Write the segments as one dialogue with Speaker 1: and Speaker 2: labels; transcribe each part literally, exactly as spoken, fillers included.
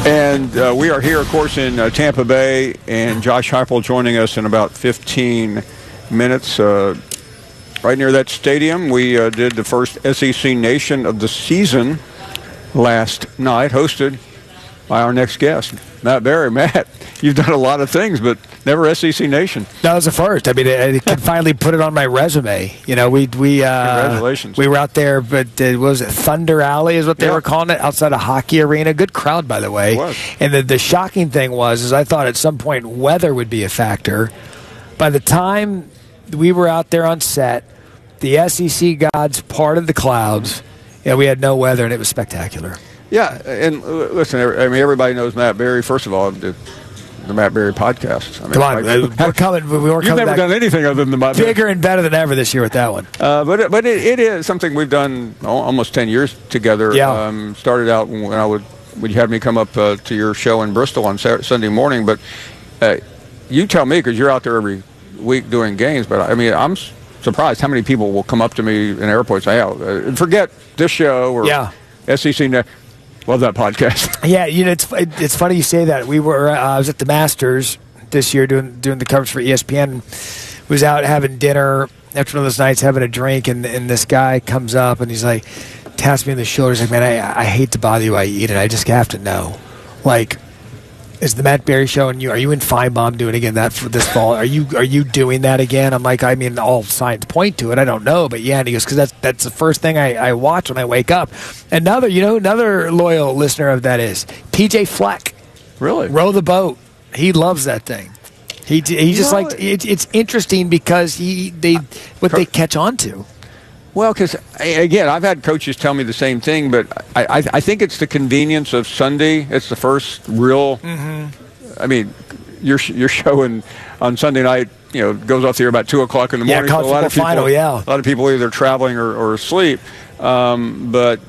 Speaker 1: And uh, we are here, of course, in uh, Tampa Bay, and Josh Heupel joining us in about fifteen minutes. Uh, right near that stadium, we uh, did the first S E C Nation of the season last night, hosted by our next guest, Matt Berry. Matt, you've done a lot of things, but never S E C Nation.
Speaker 2: That was the first. I mean, I, I can finally put it on my resume. You know, we we uh,
Speaker 1: Congratulations.
Speaker 2: We were out there, but uh, what was it Thunder Alley is what they
Speaker 1: yeah.
Speaker 2: were calling it, outside a hockey arena. Good crowd, by the way.
Speaker 1: It was.
Speaker 2: And the, the shocking thing was, is I thought at some point weather would be a factor. By the time we were out there on set, the S E C gods parted the clouds, and we had no weather, and it was spectacular.
Speaker 1: Yeah, and uh, listen, I mean, everybody knows Matt Berry. First of all, the, the Matt Berry podcast. I mean,
Speaker 2: Come on,
Speaker 1: like,
Speaker 2: we're coming. We were
Speaker 1: You've
Speaker 2: coming
Speaker 1: never
Speaker 2: back
Speaker 1: done anything other than the Matt Berry.
Speaker 2: bigger and better than ever this year with that one.
Speaker 1: Uh, but it, but it, it is something we've done oh, almost ten years together.
Speaker 2: Yeah.
Speaker 1: Um, started out when I would when you had me come up uh, to your show in Bristol on Saturday, Sunday morning. But uh, you tell me, because you're out there every week doing games. But I mean, I'm surprised how many people will come up to me in airports and say, oh, uh, forget this show or
Speaker 2: Yeah.
Speaker 1: S E C. Love that podcast.
Speaker 2: Yeah, you know, it's it's funny you say that. We were uh, I was at the Masters this year doing doing the coverage for E S P N. Was out having dinner after one of those nights, having a drink, and and this guy comes up and he's like, taps me on the shoulder. He's like, man, I I hate to bother you. I eat it. I just have to know, like, is the Matt Berry show and you are you in Feinbaum doing again that for this fall? Are you are you doing that again? I'm like, I mean, all signs point to it. I don't know, but yeah. And he goes, because that's that's the first thing I, I watch when I wake up. Another, you know, another loyal listener of that is P J Fleck.
Speaker 1: Really?
Speaker 2: Row the Boat. He loves that thing. He he just
Speaker 1: know,
Speaker 2: like it, it's interesting because he they what they catch on to.
Speaker 1: Well, because, again, I've had coaches tell me the same thing, but I, I, I think it's the convenience of Sunday. It's the first real mm-hmm. – I mean, your your show in, on Sunday night, you know, goes off the air about two o'clock in the morning.
Speaker 2: Yeah, college
Speaker 1: so a lot of people,
Speaker 2: final, yeah.
Speaker 1: A lot of people either traveling or, or asleep. Um, but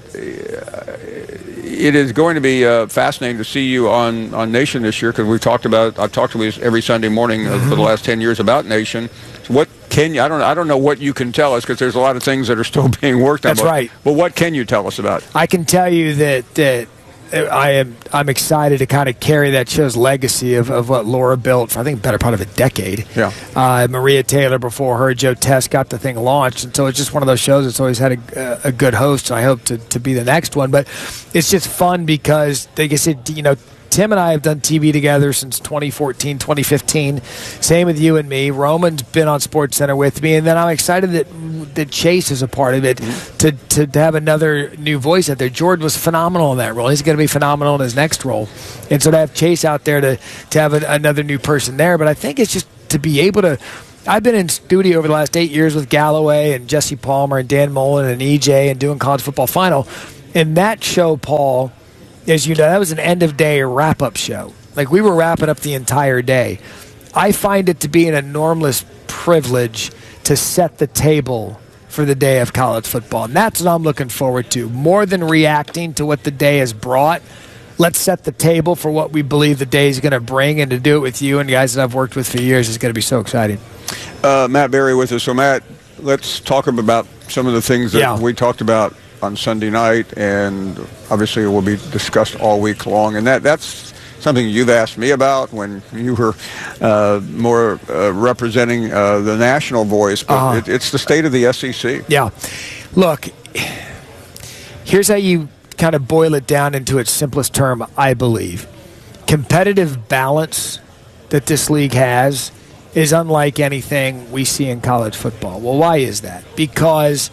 Speaker 1: it is going to be uh, fascinating to see you on, on Nation this year, because we've talked about – I've talked to you every Sunday morning mm-hmm. for the last ten years about Nation. So what can you, I don't I don't know what you can tell us, because there's a lot of things that are still being worked on.
Speaker 2: That's right.
Speaker 1: But what can you tell us about?
Speaker 2: I can tell you that that I am I'm excited to kind of carry that show's legacy of, of what Laura built for, I think, better part of a decade.
Speaker 1: Yeah.
Speaker 2: Uh, Maria Taylor before her, Joe Test got the thing launched, and so it's just one of those shows that's always had a, a good host, and I hope to, to be the next one. But it's just fun because, like I said, you know, Tim and I have done T V together since twenty fourteen, twenty fifteen. Same with you and me. Roman's been on SportsCenter with me, and then I'm excited that that Chase is a part of it to, to, to have another new voice out there. George was phenomenal in that role. He's going to be phenomenal in his next role. And so to have Chase out there to, to have a, another new person there. But I think it's just to be able to – I've been in studio over the last eight years with Galloway and Jesse Palmer and Dan Mullen and E J and doing College Football Final. And that show, Paul – as you know, that was an end-of-day wrap-up show. Like, we were wrapping up the entire day. I find it to be an enormous privilege to set the table for the day of college football. And that's what I'm looking forward to. More than reacting to what the day has brought, let's set the table for what we believe the day is going to bring, and to do it with you and guys that I've worked with for years is going to be so exciting.
Speaker 1: Uh, Matt Berry with us. So, Matt, let's talk about some of the things that
Speaker 2: yeah.
Speaker 1: we talked about on Sunday night, and obviously it will be discussed all week long. And that that's something you've asked me about when you were uh, more uh, representing uh, the national voice, but
Speaker 2: uh-huh.
Speaker 1: it, it's the state of the S E C.
Speaker 2: Yeah. Look, here's how you kind of boil it down into its simplest term, I believe. Competitive balance that this league has is unlike anything we see in college football. Well, why is that? Because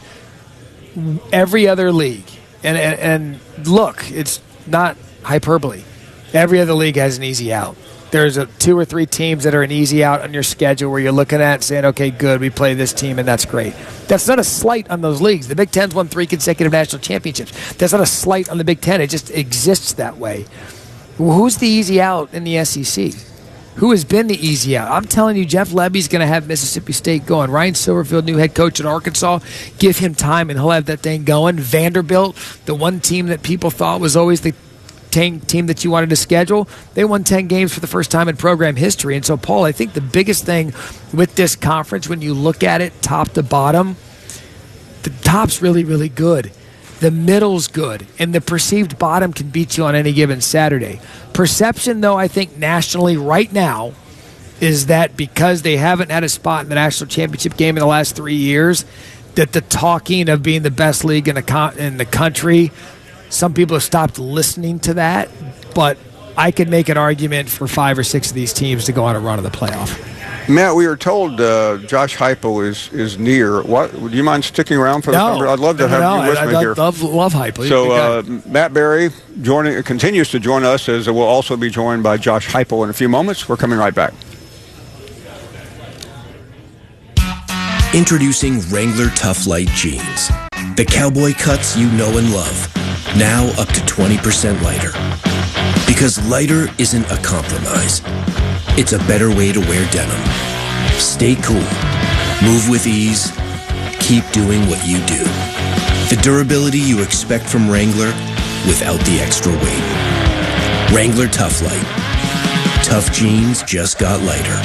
Speaker 2: every other league, and, and, and look, it's not hyperbole. Every other league has an easy out. There's a two or three teams that are an easy out on your schedule where you're looking at saying, okay, good, we play this team, and that's great. That's not a slight on those leagues. The Big Ten's won three consecutive national championships. That's not a slight on the Big Ten. It just exists that way. Well, who's the easy out in the S E C? Who has been the easy out? I'm telling you, Jeff Lebby's going to have Mississippi State going. Ryan Silverfield, new head coach at Arkansas, give him time and he'll have that thing going. Vanderbilt, the one team that people thought was always the team that you wanted to schedule, they won ten games for the first time in program history. And so, Paul, I think the biggest thing with this conference, when you look at it top to bottom, the top's really, really good. The middle's good, and the perceived bottom can beat you on any given Saturday. Perception, though, I think nationally right now is that because they haven't had a spot in the national championship game in the last three years, that the talking of being the best league in the, con- in the country, some people have stopped listening to that, but I could make an argument for five or six of these teams to go on a run of the playoff.
Speaker 1: Matt, we were told uh, Josh Heupel is, is near. What? Do you mind sticking around for the
Speaker 2: no,
Speaker 1: number? I'd love to
Speaker 2: no,
Speaker 1: have
Speaker 2: no,
Speaker 1: you with
Speaker 2: I,
Speaker 1: me
Speaker 2: I
Speaker 1: here.
Speaker 2: love, love Heupel.
Speaker 1: So uh, Matt Berry joining, continues to join us, as we'll also be joined by Josh Heupel in a few moments. We're coming right back.
Speaker 3: Introducing Wrangler Tough Light Jeans. The cowboy cuts you know and love. Now up to twenty percent lighter. Because lighter isn't a compromise. It's a better way to wear denim. Stay cool. Move with ease. Keep doing what you do. The durability you expect from Wrangler without the extra weight. Wrangler Tough Light. Tough jeans just got lighter.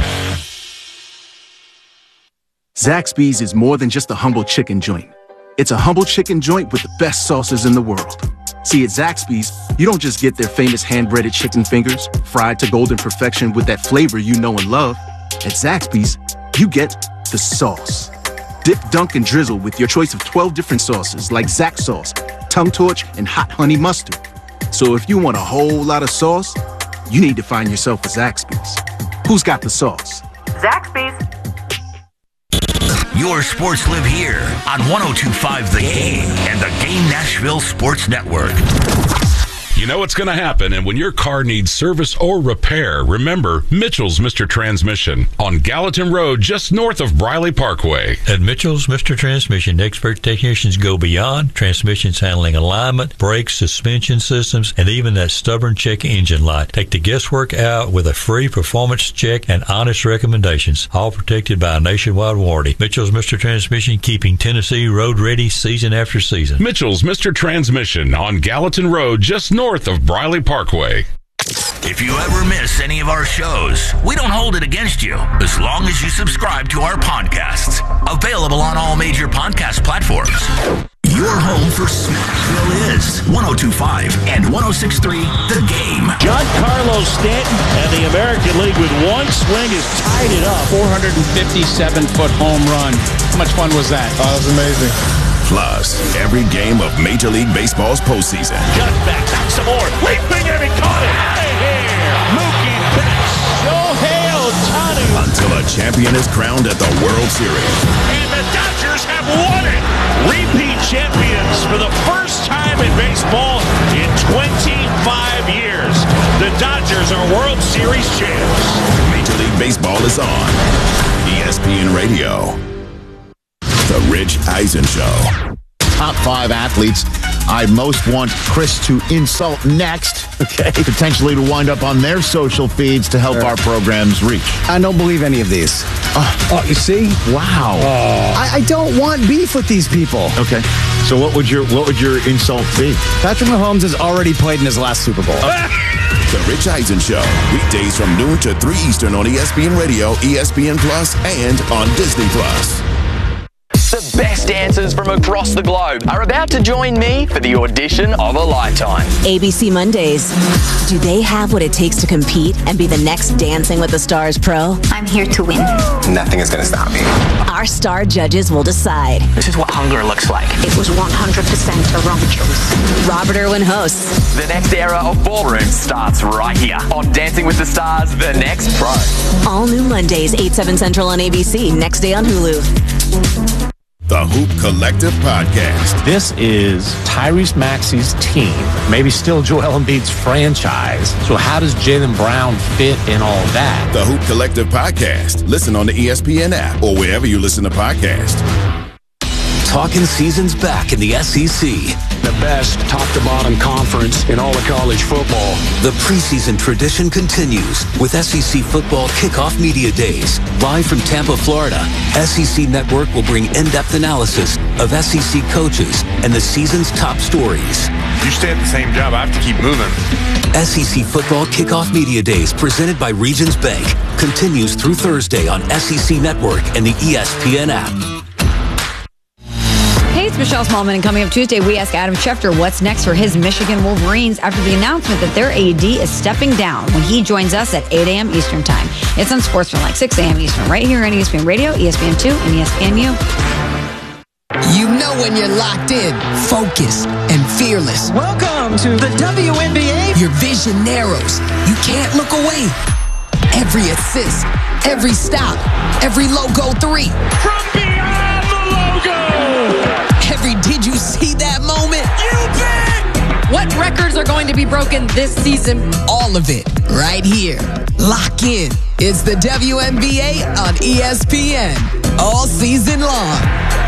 Speaker 4: Zaxby's is more than just a humble chicken joint. It's a humble chicken joint with the best sauces in the world. See, at Zaxby's, you don't just get their famous hand-breaded chicken fingers, fried to golden perfection with that flavor you know and love. At Zaxby's, you get the sauce. Dip, dunk, and drizzle with your choice of twelve different sauces like Zax sauce, Tongue Torch, and Hot Honey Mustard. So if you want a whole lot of sauce, you need to find yourself a Zaxby's. Who's got the sauce?
Speaker 5: Zaxby's.
Speaker 6: Your sports live here on one oh two point five The Game and the Game Nashville Sports Network.
Speaker 7: You know what's going to happen, and when your car needs service or repair, remember Mitchell's Mister Transmission on Gallatin Road, just north of Briley Parkway.
Speaker 8: At Mitchell's Mister Transmission, expert technicians go beyond transmissions handling alignment, brakes, suspension systems, and even that stubborn check engine light. Take the guesswork out with a free performance check and honest recommendations, all protected by a nationwide warranty. Mitchell's Mister Transmission, keeping Tennessee road ready season after season.
Speaker 7: Mitchell's Mister Transmission on Gallatin Road, just north of Briley Parkway.
Speaker 6: If you ever miss any of our shows, we don't hold it against you as long as you subscribe to our podcasts. Available on all major podcast platforms. Your home for Smashville is one oh two point five and one oh six point three The Game.
Speaker 9: Giancarlo Stanton and the American League with one swing has tied it up.
Speaker 10: four hundred fifty-seven foot home run. How much fun was that?
Speaker 11: Oh, that was amazing.
Speaker 12: Plus, every game of Major League Baseball's postseason.
Speaker 13: Cut back, back some more. Leaping and he caught it. Hey, here. Mookie Betts.
Speaker 9: Shohei Ohtani.
Speaker 12: Until a champion is crowned at the World Series.
Speaker 13: And the Dodgers have won it. Repeat champions for the first time in baseball in twenty-five years. The Dodgers are World Series champs.
Speaker 12: Major League Baseball is on E S P N Radio. The Rich Eisen Show.
Speaker 14: Top five athletes I most want Chris to insult next. Okay. Potentially to wind up on their social feeds to help our programs reach.
Speaker 15: I don't believe any of these.
Speaker 14: Uh,
Speaker 15: oh, you see?
Speaker 14: Wow.
Speaker 15: Oh. I, I don't want beef with these people.
Speaker 14: Okay. So what would your what would your insult be?
Speaker 15: Patrick Mahomes has already played in his last Super Bowl.
Speaker 12: Okay. The Rich Eisen Show. Weekdays from noon to three Eastern on E S P N Radio, E S P N Plus, and on Disney Plus.
Speaker 16: The best dancers from across the globe are about to join me for the audition of a lifetime.
Speaker 17: A B C Mondays. Do they have what it takes to compete and be the next Dancing with the Stars pro?
Speaker 18: I'm here to win.
Speaker 19: Nothing is going to stop me.
Speaker 17: Our star judges will decide.
Speaker 16: This is what hunger looks like.
Speaker 18: It was one hundred percent a wrong choice.
Speaker 17: Robert Irwin hosts.
Speaker 16: The next era of ballroom starts right here on Dancing with the Stars, The Next Pro.
Speaker 17: All new Mondays, eight, seven Central on A B C. Next day on Hulu.
Speaker 12: The Hoop Collective Podcast.
Speaker 20: This is Tyrese Maxey's team, maybe still Joel Embiid's franchise. So how does Jaylen Brown fit in all of that?
Speaker 12: The Hoop Collective Podcast. Listen on the E S P N app or wherever you listen to podcasts.
Speaker 3: Talking seasons back in the S E C.
Speaker 21: The best top-to-bottom conference in all of college football.
Speaker 3: The preseason tradition continues with S E C Football Kickoff Media Days. Live from Tampa, Florida, S E C Network will bring in-depth analysis of S E C coaches and the season's top stories.
Speaker 22: You stay at the same job, I have to keep moving.
Speaker 3: S E C Football Kickoff Media Days, presented by Regions Bank, continues through Thursday on S E C Network and the E S P N app.
Speaker 23: Hey, it's
Speaker 5: Michelle Smallman, and coming up Tuesday, we ask Adam Schefter what's next for his Michigan Wolverines after the announcement that their A D is stepping down when he joins us at eight a.m. Eastern Time. It's on Sports from like six a.m. Eastern, right here on E S P N Radio, E S P N two, and E S P N U.
Speaker 11: You know when you're locked in, focused, and fearless. Welcome to the W N B A. Your vision narrows. You can't look away. Every assist, every stop, every logo three. From beyond the logo. Every did you see that moment? You bet. What records are going to be broken this season? All of it right here. Lock in. It's the W N B A on E S P N all season long.